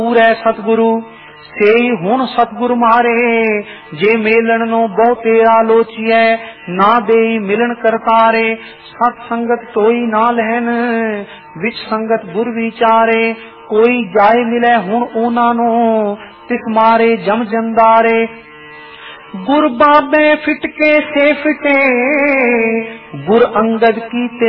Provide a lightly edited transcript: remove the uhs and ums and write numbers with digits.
पूरै सतगुरु सेई हुण सतगुरु मारे, जे मेलन नो बहुते आलोचिए, ना देई मिलन करतारे। सत संगत तोई ना लहन, विच संगत गुर विचारे। कोई जाए मिले हुण ओना नो, तिस मारे जम जंदारे। गुर बाबे फिटके से फिटे, गुर अंगद कीते